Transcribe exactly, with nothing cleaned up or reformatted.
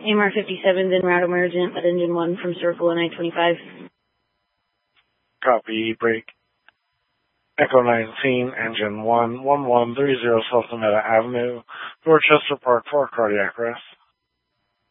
A M R fifty-seven, en route emergent with engine one from Circle and I twenty-five. Copy, break. Echo nineteen, engine one, one one three zero South Alameda Avenue, Dorchester Park for cardiac arrest.